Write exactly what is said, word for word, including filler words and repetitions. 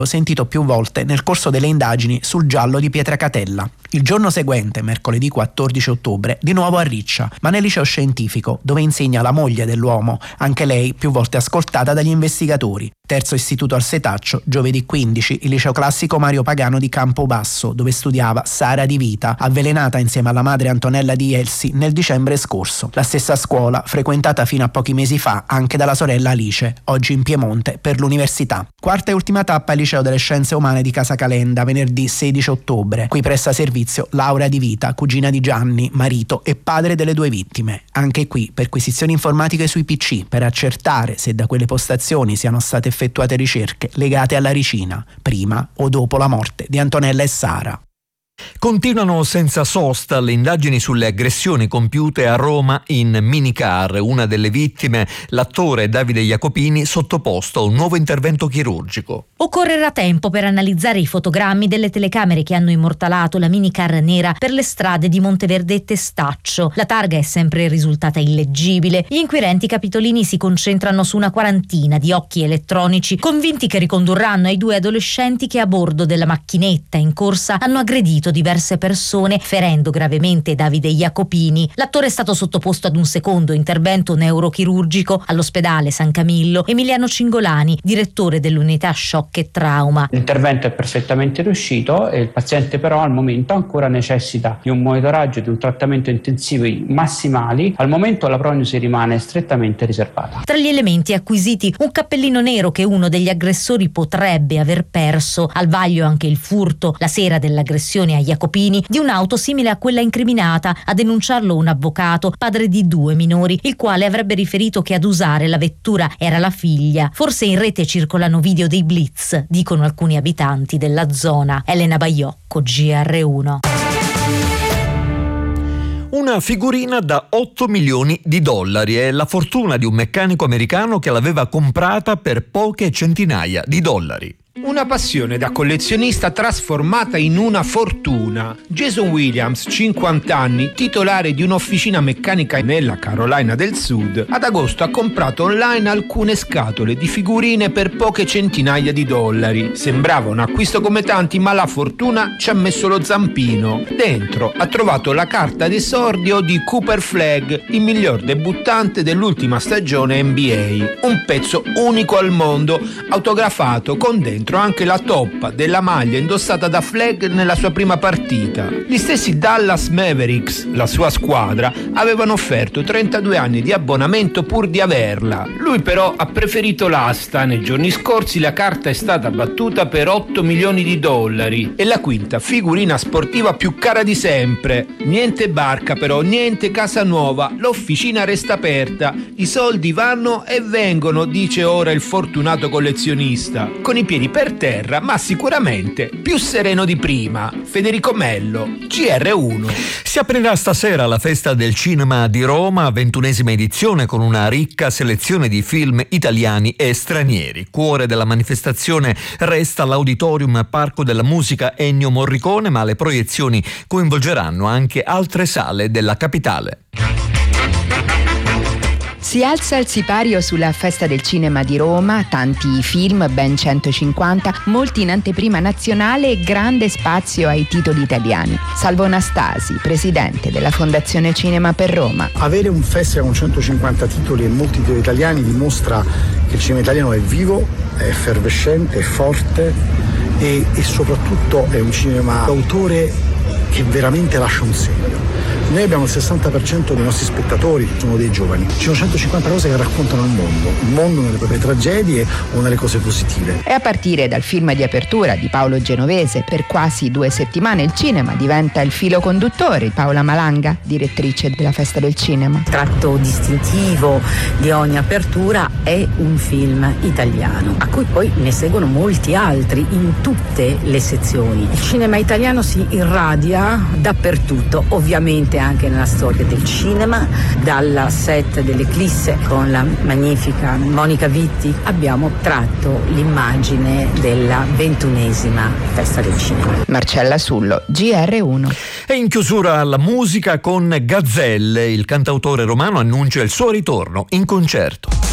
sentito più volte nel corso delle indagini sul giallo di Pietracatella. Il giorno seguente, mercoledì quattordici ottobre, di nuovo a Riccia, ma nel liceo scientifico, dove insegna la moglie dell'uomo, anche lei più volte ascoltata dagli investigatori. Terzo istituto al Setaccio, giovedì quindici, il liceo classico Mario Pagano di Campobasso, dove studiava Sara Di Vita, avvelenata insieme alla madre Antonella Di Elsi nel dicembre scorso. La stessa scuola, frequentata fino a pochi mesi fa anche dalla sorella Alice, oggi in Piemonte per l'università. Quarta e ultima tappa al liceo delle scienze umane di Casa Calenda, venerdì sedici ottobre. Qui presta servizio Laura Di Vita, cugina di Gianni, marito e padre delle due vittime. Anche qui perquisizioni informatiche sui P C per accertare se da quelle postazioni siano state effettuate ricerche legate alla Ricina, prima o dopo la morte di Antonella e Sara. Continuano senza sosta le indagini sulle aggressioni compiute a Roma in minicar. Una delle vittime, l'attore Davide Jacopini, sottoposto a un nuovo intervento chirurgico. Occorrerà tempo per analizzare i fotogrammi delle telecamere che hanno immortalato la minicar nera per le strade di Monteverde e Testaccio. La targa è sempre risultata illeggibile. Gli inquirenti capitolini si concentrano su una quarantina di occhi elettronici, convinti che ricondurranno ai due adolescenti che a bordo della macchinetta in corsa hanno aggredito diverse persone, ferendo gravemente Davide Jacopini. L'attore è stato sottoposto ad un secondo intervento neurochirurgico all'ospedale San Camillo. Emiliano Cingolani, direttore dell'unità shock e trauma. L'intervento è perfettamente riuscito e il paziente però al momento ancora necessita di un monitoraggio, di un trattamento intensivo massimali. Al momento la prognosi rimane strettamente riservata. Tra gli elementi acquisiti un cappellino nero che uno degli aggressori potrebbe aver perso. Al vaglio anche il furto la sera dell'aggressione a Jacopini di un'auto simile a quella incriminata. A denunciarlo un avvocato, padre di due minori, il quale avrebbe riferito che ad usare la vettura era la figlia. Forse in rete circolano video dei blitz, dicono alcuni abitanti della zona. Elena Baiocco, G R uno. Una figurina da otto milioni di dollari è la fortuna di un meccanico americano che l'aveva comprata per poche centinaia di dollari. Una passione da collezionista trasformata in una fortuna. Jason Williams, cinquanta anni, titolare di un'officina meccanica nella Carolina del Sud, ad agosto ha comprato online alcune scatole di figurine per poche centinaia di dollari. Sembrava un acquisto come tanti, ma la fortuna ci ha messo lo zampino. Dentro ha trovato la carta d'esordio di Cooper Flagg, il miglior debuttante dell'ultima stagione N B A. Un pezzo unico al mondo, autografato con dentro anche la toppa della maglia indossata da Flagg nella sua prima partita. Gli stessi Dallas Mavericks, la sua squadra, avevano offerto trentadue anni di abbonamento pur di averla. Lui però ha preferito l'asta. Nei giorni scorsi la carta è stata battuta per otto milioni di dollari. È la quinta figurina sportiva più cara di sempre. Niente barca però, niente casa nuova, l'officina resta aperta, i soldi vanno e vengono, dice ora il fortunato collezionista, con i piedi per terra, ma sicuramente più sereno di prima. Federico Mello, G R uno. Si aprirà stasera la Festa del Cinema di Roma, ventunesima edizione, con una ricca selezione di film italiani e stranieri. Cuore della manifestazione resta l'Auditorium Parco della Musica Ennio Morricone, ma le proiezioni coinvolgeranno anche altre sale della capitale. Si alza il sipario sulla Festa del Cinema di Roma, tanti film, ben centocinquanta, molti in anteprima nazionale e grande spazio ai titoli italiani. Salvo Anastasi, presidente della Fondazione Cinema per Roma. Avere un festival con centocinquanta titoli e molti titoli italiani dimostra che il cinema italiano è vivo, è effervescente, è forte e, e soprattutto è un cinema d'autore che veramente lascia un segno. Noi abbiamo il sessanta per cento dei nostri spettatori sono dei giovani. Ci sono centocinquanta cose che raccontano il mondo, il mondo nelle proprie tragedie o nelle cose positive. E a partire dal film di apertura di Paolo Genovese, per quasi due settimane il cinema diventa il filo conduttore. Paola Malanga, direttrice della Festa del Cinema. Il tratto distintivo di ogni apertura è un film italiano, a cui poi ne seguono molti altri in tutte le sezioni. Il cinema italiano si irradia dappertutto, ovviamente anche nella storia del cinema. Dalla set dell'Eclisse con la magnifica Monica Vitti abbiamo tratto l'immagine della ventunesima Festa del Cinema. Marcella Sullo, G R uno. E in chiusura la musica con Gazzelle. Il cantautore romano annuncia il suo ritorno in concerto.